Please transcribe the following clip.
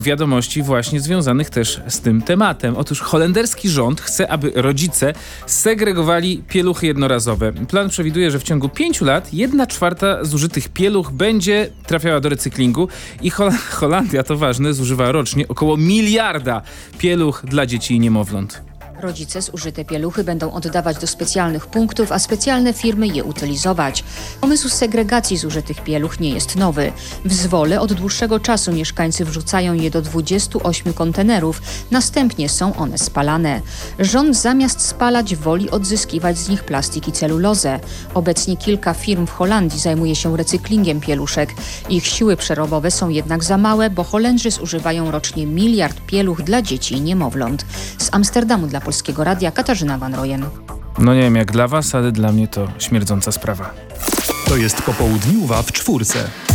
wiadomości właśnie związanych też z tym tematem. Otóż holenderski rząd chce, aby rodzice segregowali pieluchy jednorazowe. Plan przewiduje, że w ciągu 5 lat 1/4 zużytych pieluch będzie trafiała do recyklingu i Holandia, to ważne, zużywa rocznie około 1 miliarda pieluch dla dzieci i niemowląt. Rodzice zużyte pieluchy będą oddawać do specjalnych punktów, a specjalne firmy je utylizować. Pomysł segregacji zużytych pieluch nie jest nowy. W Zwole od dłuższego czasu mieszkańcy wrzucają je do 28 kontenerów, następnie są one spalane. Rząd zamiast spalać woli odzyskiwać z nich plastik i celulozę. Obecnie kilka firm w Holandii zajmuje się recyklingiem pieluszek. Ich siły przerobowe są jednak za małe, bo Holendrzy zużywają rocznie 1 miliard pieluch dla dzieci i niemowląt. Z Amsterdamu dla Polskiego Radia Katarzyna Van Rooyen. No nie wiem jak dla was, ale dla mnie to śmierdząca sprawa. To jest Popołudniuwa w Czwórce.